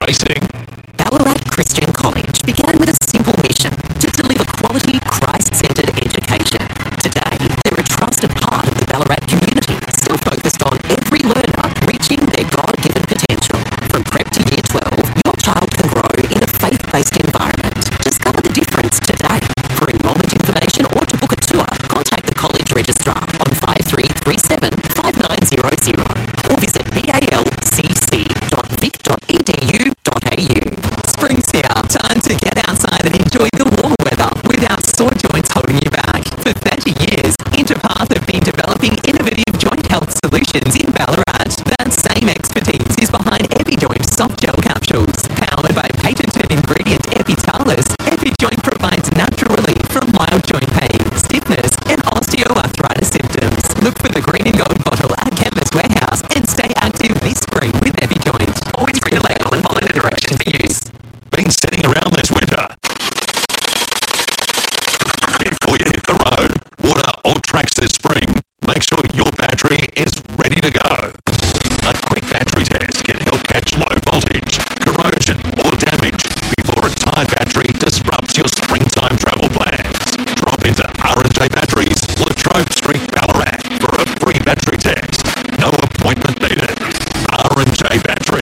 racing. Ballarat Christian College began with a simple mission to deliver quality, Christ-centred education. Today, they're a trusted part of the Ballarat community, still focused on every learner reaching their God-given potential. From prep to year 12, your child can grow in a faith-based environment. Discover the difference today. For enrolment information or to book a tour, contact the college registrar on 5337 5900 or visit balcc.vic.edu.au. Spring's here. Time to get outside and enjoy the warmer weather without sore joints holding you back. For 30 years, Interpath have been developing innovative joint health solutions in Ballarat. That same expertise is behind EpiJoint soft gel capsules. Powered by patented ingredient Epitalis, EpiJoint provides natural relief from mild joint pain, stiffness, and osteoarthritis symptoms. Look for the green and gold bottle at Chemist Warehouse and stay active this spring with EpiJoint. Always read the label and follow the directions for use. Been sitting around this winter. Before you hit the road, water or tracks this spring, make sure your battery is ready to go. A quick battery test can help catch low voltage, corrosion or damage before a tired battery disrupts your springtime travel plans. Drop into R&J Batteries, Latrobe Street, Ballarat for a free battery test. No appointment needed. R&J Batteries.